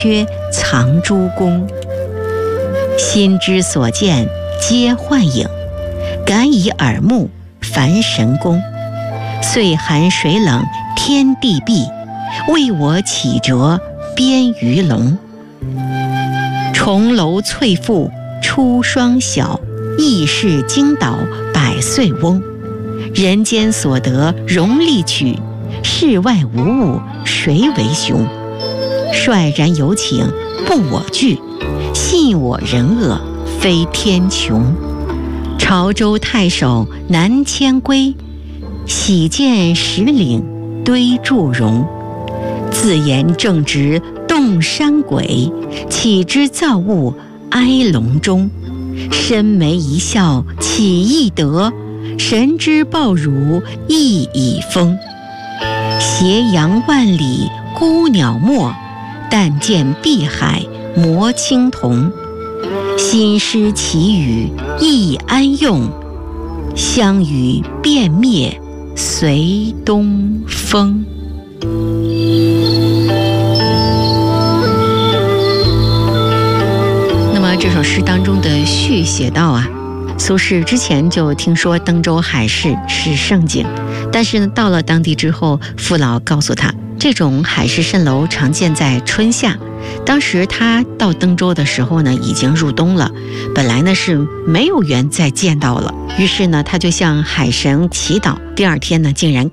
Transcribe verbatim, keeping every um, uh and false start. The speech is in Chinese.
缺藏诸功。心之所见皆幻影，感以耳目凡神功。岁寒水冷天地闭，为我启折边鱼龙。重楼翠覆出双晓，异世惊倒百岁翁。人间所得荣利取，世外无物谁为雄？率然有请不我惧，信我人恶非天穹。潮州太守南迁归，喜见石岭堆祝融。自言正直动山鬼，岂知造物哀笼中。深眉一笑起易得，神之报汝意已丰。斜阳万里孤鸟没，但见碧海摩青铜。新诗奇语亦安用，相与变灭随东风。那么这首诗当中的序写道啊，苏轼之前就听说登州海市是盛景，但是呢，到了当地之后，父老告诉他，这种海市蜃楼常见在春夏。当时他到登州的时候呢，已经入冬了，本来呢是没有缘再见到了，于是呢，他就向海神祈祷，第二天呢，竟然